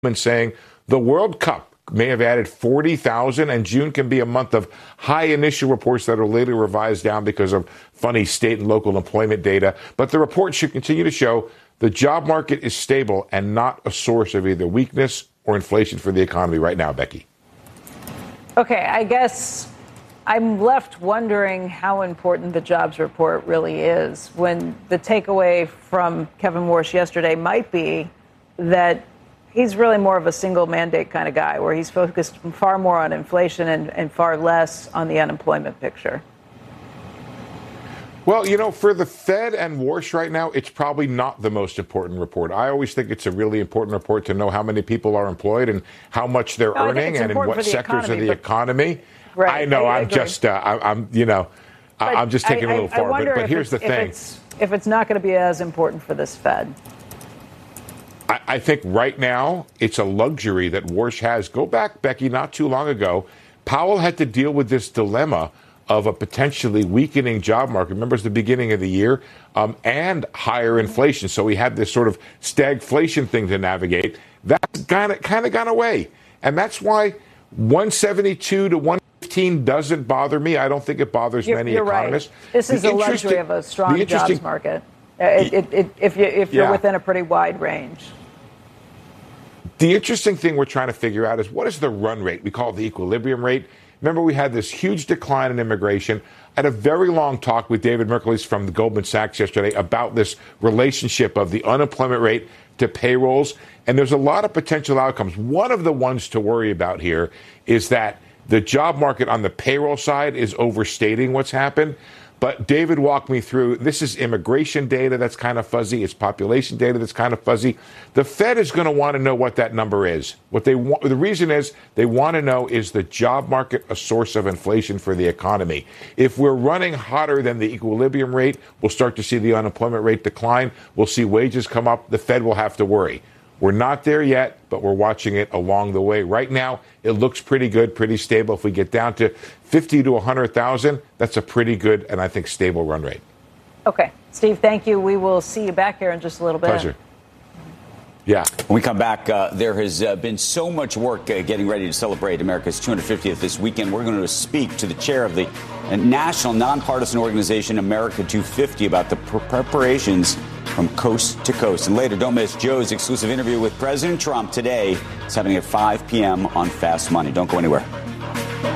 saying the World Cup may have added 40,000, and June can be a month of high initial reports that are later revised down because of funny state and local employment data. But the report should continue to show the job market is stable and not a source of either weakness or inflation for the economy right now, Becky. Okay, I guess I'm left wondering how important the jobs report really is when the takeaway from Kevin Warsh yesterday might be that he's really more of a single mandate kind of guy, where he's focused far more on inflation and far less on the unemployment picture. Well, you know, for the Fed and Warsh right now, it's probably not the most important report. I always think it's a really important report to know how many people are employed and how much they're earning and in what sectors of the economy. Right. I know. I'm just taking a little far. But here's the thing. If it's not going to be as important for this Fed. I think right now it's a luxury that Warsh has. Go back, Becky, not too long ago. Powell had to deal with this dilemma of a potentially weakening job market. Remember, it's the beginning of the year, and higher inflation. So we had this sort of stagflation thing to navigate. That's kind of gone away. And that's why 172 to 115 doesn't bother me. I don't think it bothers many economists. Right. This is the luxury of a strong jobs market. If you're within a pretty wide range. The interesting thing we're trying to figure out is what is the run rate? We call it the equilibrium rate. Remember, we had this huge decline in immigration. I had a very long talk with David Merkeles from the Goldman Sachs yesterday about this relationship of the unemployment rate to payrolls. And there's a lot of potential outcomes. One of the ones to worry about here is that the job market on the payroll side is overstating what's happened. But David walked me through, this is immigration data that's kind of fuzzy. It's population data that's kind of fuzzy. The Fed is going to want to know what that number is. The reason is they want to know, is the job market a source of inflation for the economy? If we're running hotter than the equilibrium rate, we'll start to see the unemployment rate decline. We'll see wages come up. The Fed will have to worry. We're not there yet, but we're watching it along the way. Right now, it looks pretty good, pretty stable. If we get down to 50 to 100,000, that's a pretty good and I think stable run rate. Okay. Steve, thank you. We will see you back here in just a little bit. Pleasure. Yeah. When we come back, there has been so much work getting ready to celebrate America's 250th this weekend. We're going to speak to the chair of the national nonpartisan organization America 250 about the preparations from coast to coast. And later, don't miss Joe's exclusive interview with President Trump today. It's happening at 5 p.m. on Fast Money. Don't go anywhere.